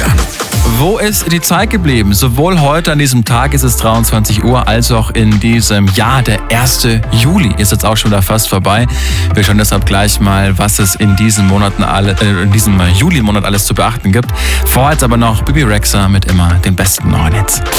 Florian. Wo ist die Zeit geblieben? Sowohl heute an diesem Tag ist es 23 Uhr, als auch in diesem Jahr, der 1. Juli ist jetzt auch schon wieder fast vorbei. Wir schauen deshalb gleich mal, was es in diesen Monaten in diesem Juli-Monat alles zu beachten gibt. Vorher jetzt aber noch Bibi Rexha mit immer den besten neuen Hits.